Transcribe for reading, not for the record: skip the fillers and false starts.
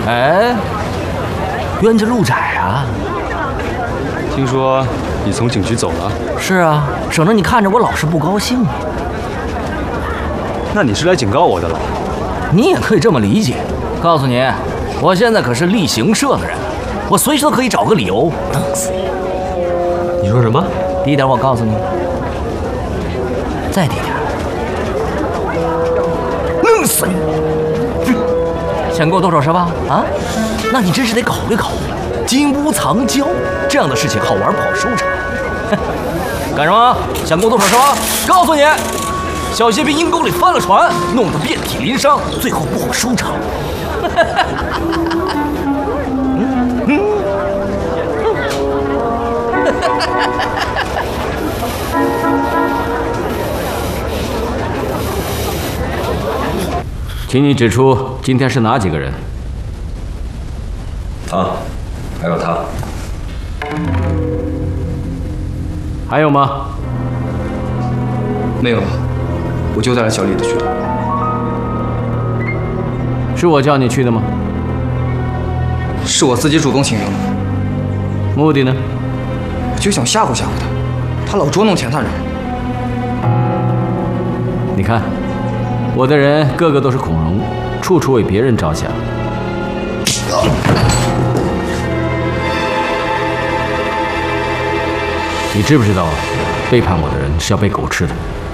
哎，冤家路窄啊！ 听说你从警局走了？ 是啊，省得你看着我老是不高兴。 那你是来警告我的了？ 你也可以这么理解。告诉你，我现在可是例行社的人，我随时都可以找个理由弄死你。 你说什么？ 低点，我告诉你。再低点，弄死你！想给我多少10万啊？那你真是得考虑考虑，金屋藏娇这样的事情好玩不好收场。干什么？想给我多少10万？告诉你，小谢被阴沟里翻了船，弄得遍体鳞伤，最后不好收场。请你指出今天是哪几个人？ 他，还有他。 还有吗？ 没有了，我就带了小李子去了。 是我叫你去的吗？ 是我自己主动请缨的。 目的呢？ 我就想吓唬吓唬他，他老捉弄钱塘人。 你看，我的人个个都是孔融，处处为别人着想。你知不知道，背叛我的人是要被狗吃的？